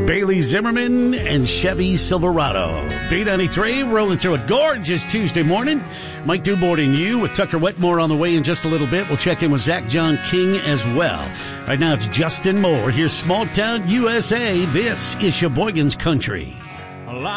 Bailey Zimmerman and Chevy Silverado. B93 rolling through a gorgeous Tuesday morning. Mike Dubord and you with Tucker Wetmore on the way in just a little bit. We'll check in with Zach John King as well. Right now it's Justin Moore. Here's Small Town USA. This is Sheboygan's Country.